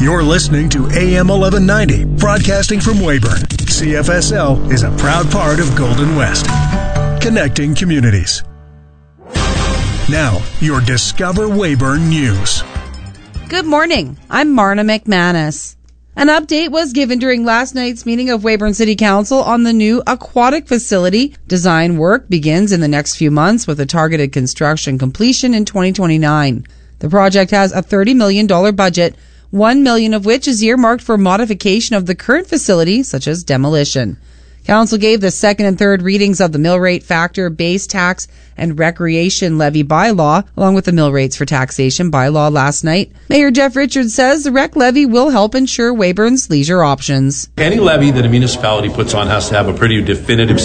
You're listening to AM 1190, broadcasting from Weyburn. CFSL is a proud part of Golden West, connecting communities. Now, your Discover Weyburn News. Good morning. I'm Marna McManus. An update was given during last night's meeting of Weyburn City Council on the new aquatic facility. Design work begins in the next few months with a targeted construction completion in 2029. The project has a $30 million budget, $1 million of which is earmarked for modification of the current facility, such as demolition. Council gave the second and third readings of the mill rate factor, base tax, and recreation levy bylaw, along with the mill rates for taxation bylaw last night. Mayor Jeff Richards says the rec levy will help ensure Weyburn's leisure options. Any levy that a municipality puts on has to have a pretty definitive